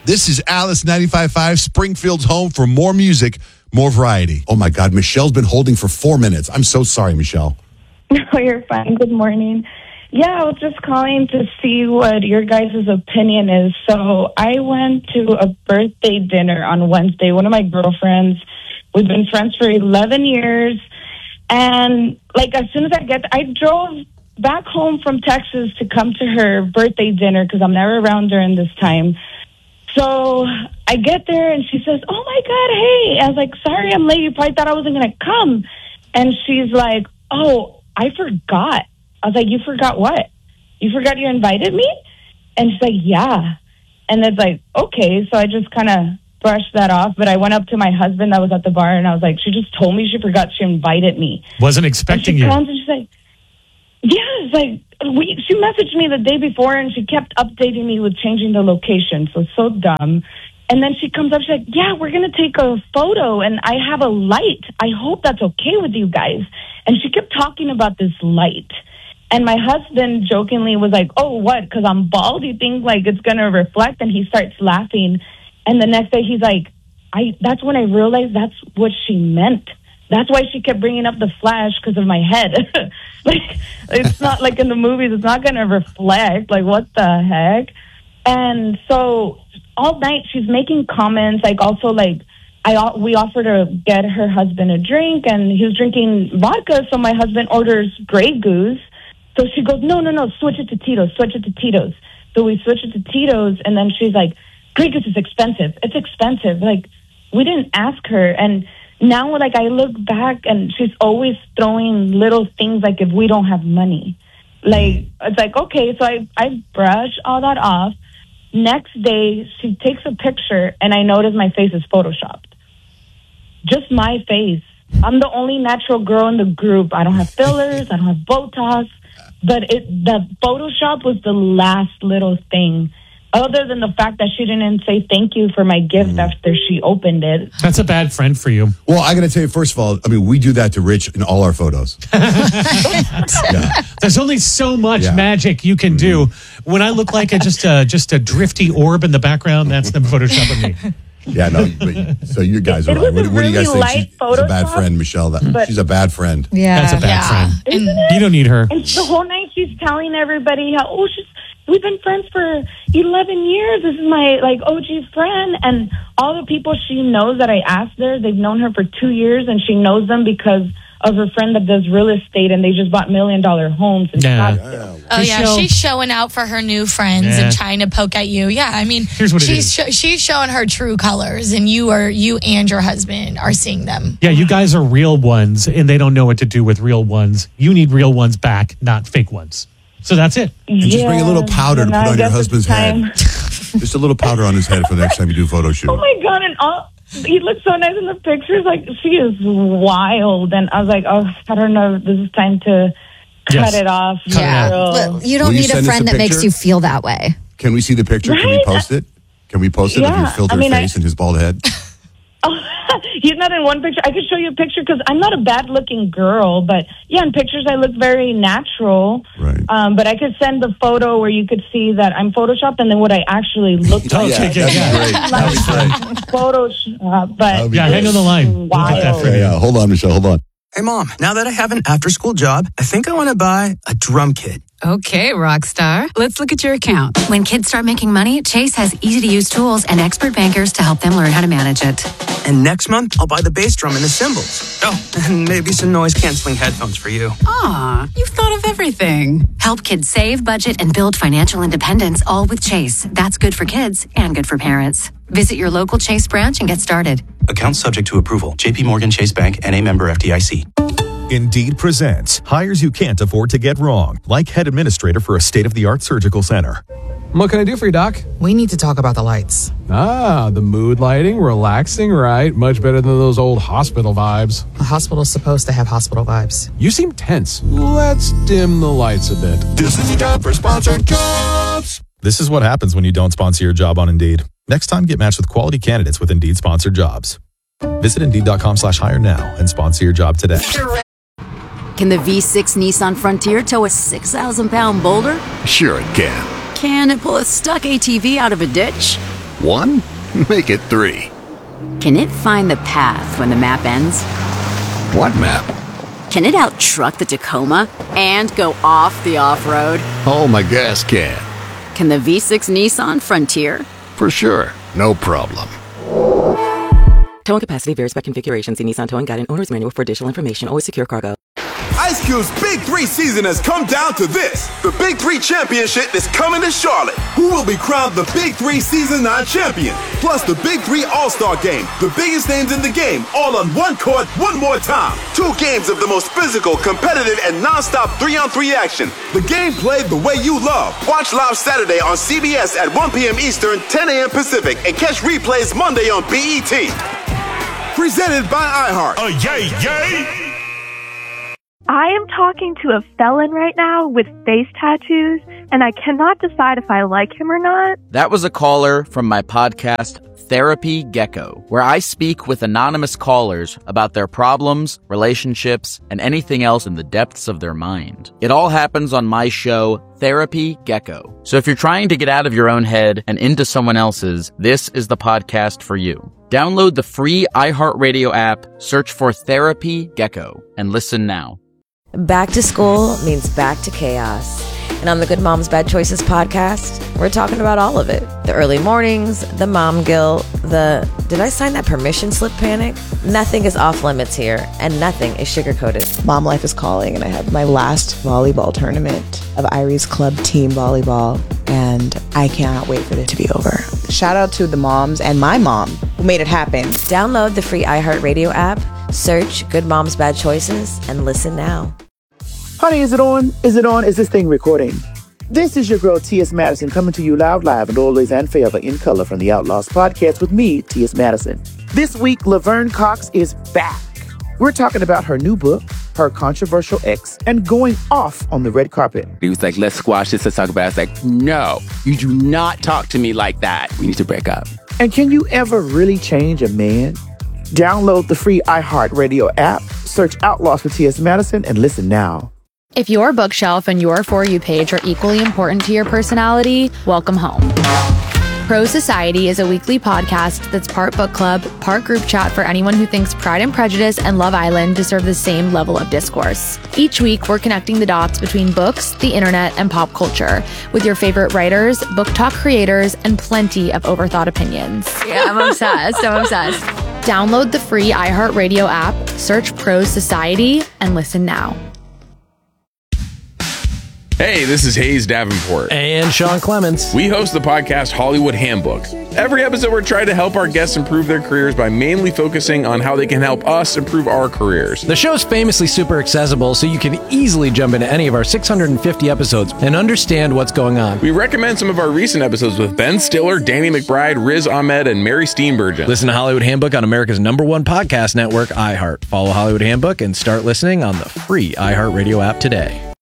This is Alice 95.5, Springfield's home for more music, more variety. Oh, my God. Michelle's been holding for 4 minutes. I'm so sorry, Michelle. No, you're fine. Good morning. Yeah, I was just calling to see what your guys' opinion is. So I went to a birthday dinner on Wednesday. One of my girlfriends, we've been friends for 11 years. And, like, as soon as I drove back home from Texas to come to her birthday dinner because I'm never around during this time. So I get there and she says, oh, my God, hey. I was like, sorry, I'm late. You probably thought I wasn't going to come. And she's like, oh, I forgot. I was like, you forgot what? You forgot you invited me? And she's like, yeah. And it's like, okay. So I just kind of brushed that off. But I went up to my husband that was at the bar and I was like, she just told me she forgot she invited me. Wasn't expecting you. And she's like, yeah, it's like, she messaged me the day before and she kept updating me with changing the location. So dumb. And then she comes up, she's like, yeah, we're going to take a photo and I have a light. I hope that's okay with you guys. And she kept talking about this light. And my husband jokingly was like, oh, what? Because I'm bald? You think like it's going to reflect? And he starts laughing. And the next day he's like, that's when I realized that's what she meant. That's why she kept bringing up the flash because of my head. Like, it's not like in the movies, it's not going to reflect. Like, what the heck? And so all night she's making comments, like also like, we offered to get her husband a drink and he was drinking vodka. So my husband orders Grey Goose. So she goes, no, switch it to Tito's. So we switch it to Tito's and then she's like, Grey Goose is expensive. It's expensive. Like, we didn't ask her. And now, like, I look back and she's always throwing little things like if we don't have money. Like, it's like, okay, so I brush all that off. Next day, she takes a picture and I notice my face is photoshopped. Just my face. I'm the only natural girl in the group. I don't have fillers. I don't have Botox. But the Photoshop was the last little thing. Other than the fact that she didn't say thank you for my gift after she opened it. That's a bad friend for you. Well, I got to tell you, first of all, I mean, we do that to Rich in all our photos. Yeah. There's only so much magic you can do. When I look like just a drifty orb in the background, that's them photoshopping me. Yeah, no. So you guys are right. What do you guys think? She's a bad friend, Michelle. She's a bad friend. Yeah, that's a bad friend. You don't need her. And the whole night she's telling everybody how we've been friends for 11 years. This is my OG friend, and all the people she knows that I asked her, they've known her for 2 years, and she knows them because of her friend that does real estate, and they just bought $1 million homes in Scottsdale. Oh, yeah. She's showing out for her new friends and trying to poke at you. Yeah, I mean, here's what she's showing her true colors, and you and your husband are seeing them. Yeah, you guys are real ones, and they don't know what to do with real ones. You need real ones back, not fake ones. So that's it. And just bring a little powder to put on your husband's head. Just a little powder on his head for the next time you do a photo shoot. Oh, my God. And he looks so nice in the pictures. Like, she is wild. And I was like, oh, I don't know. This is time to cut it off. Yeah. You don't need a friend that makes you feel that way. Can we see the picture? Right? Can we post it? Can we post it of your filtered face and his bald head? He's not in one picture. I could show you a picture because I'm not a bad-looking girl, but in pictures I look very natural. Right. But I could send the photo where you could see that I'm photoshopped and then what I actually look like. That'd be great. That'd be great. Photoshop, but hang on the line. Wild. Hold on, Michelle. Hold on. Hey, Mom, now that I have an after-school job, I think I want to buy a drum kit. Okay, rock star. Let's look at your account. When kids start making money, Chase has easy-to-use tools and expert bankers to help them learn how to manage it. And next month, I'll buy the bass drum and the cymbals. Oh, and maybe some noise-canceling headphones for you. Aw, you've thought of everything. Help kids save, budget, and build financial independence, all with Chase. That's good for kids and good for parents. Visit your local Chase branch and get started. Account subject to approval. JP Morgan Chase Bank, N.A. member FDIC. Indeed presents hires you can't afford to get wrong, like head administrator for a state-of-the-art surgical center. What can I do for you, Doc? We need to talk about the lights. Ah, the mood lighting, relaxing, right? Much better than those old hospital vibes. A hospital's supposed to have hospital vibes. You seem tense. Let's dim the lights a bit. This is time for sponsored jobs. This is what happens when you don't sponsor your job on Indeed. Next time, get matched with quality candidates with Indeed sponsored jobs. Visit Indeed.com/hire now and sponsor your job today. Can the V6 Nissan Frontier tow a 6,000-pound boulder? Sure it can. Can it pull a stuck ATV out of a ditch? 1? Make it 3. Can it find the path when the map ends? What map? Can it out-truck the Tacoma and go off the off-road? Oh, my gas can. Can the V6 Nissan Frontier? For sure. No problem. Towing capacity varies by configuration. See Nissan Towing Guide and Owner's Manual for additional information. Always secure cargo. Ice Cube's Big 3 season has come down to this. The Big 3 Championship is coming to Charlotte. Who will be crowned the Big 3 Season 9 champion? Plus the Big 3 All-Star Game. The biggest names in the game, all on one court, one more time. 2 games of the most physical, competitive, and non-stop 3-on-3 action. The game played the way you love. Watch live Saturday on CBS at 1 p.m. Eastern, 10 a.m. Pacific, and catch replays Monday on BET. Presented by iHeart. Oh, yay, yay! I am talking to a felon right now with face tattoos, and I cannot decide if I like him or not. That was a caller from my podcast, Therapy Gecko, where I speak with anonymous callers about their problems, relationships, and anything else in the depths of their mind. It all happens on my show, Therapy Gecko. So if you're trying to get out of your own head and into someone else's, this is the podcast for you. Download the free iHeartRadio app, search for Therapy Gecko, and listen now. Back to school means back to chaos. And on the Good Moms Bad Choices podcast, we're talking about all of it. The early mornings, the mom guilt, the did I sign that permission slip panic? Nothing is off limits here, and nothing is sugar-coated. Mom life is calling, and I have my last volleyball tournament of Irie's Club Team Volleyball, and I cannot wait for it to be over. Shout out to the moms and my mom who made it happen. Download the free iHeartRadio app, search Good Moms Bad Choices, and listen now. Honey, is it on? Is it on? Is this thing recording? This is your girl, T.S. Madison, coming to you loud, live, and always and forever in color from the Outlaws podcast with me, T.S. Madison. This week, Laverne Cox is back. We're talking about her new book, her controversial ex, and going off on the red carpet. He was like, let's squash this, let's talk about it. I was like, no, you do not talk to me like that. We need to break up. And can you ever really change a man? Download the free iHeartRadio app, search Outlaws for T.S. Madison, and listen now. If your bookshelf and your For You page are equally important to your personality, welcome home. Pro Society is a weekly podcast that's part book club, part group chat for anyone who thinks Pride and Prejudice and Love Island deserve the same level of discourse. Each week, we're connecting the dots between books, the internet, and pop culture with your favorite writers, book talk creators, and plenty of overthought opinions. Yeah, I'm obsessed. Download the free iHeartRadio app, search Pro Society, and listen now. Hey, this is Hayes Davenport. And Sean Clements. We host the podcast Hollywood Handbook. Every episode, we're trying to help our guests improve their careers by mainly focusing on how they can help us improve our careers. The show's famously super accessible, so you can easily jump into any of our 650 episodes and understand what's going on. We recommend some of our recent episodes with Ben Stiller, Danny McBride, Riz Ahmed, and Mary Steenburgen. Listen to Hollywood Handbook on America's #1 podcast network, iHeart. Follow Hollywood Handbook and start listening on the free iHeartRadio app today.